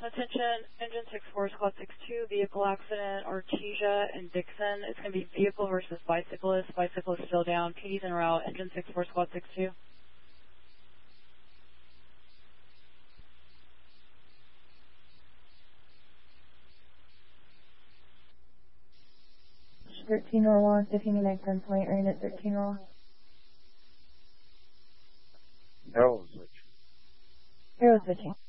Attention, engine 64, squad 62, vehicle accident, Artesia and Dixon. It's going to be vehicle versus bicyclist. Bicyclist still down. PD's en route. Engine 64, squad 62. 13 Norwalk, defeating next gunpoint, right at 13 Norwalk. Arrow switch. Arrow switching.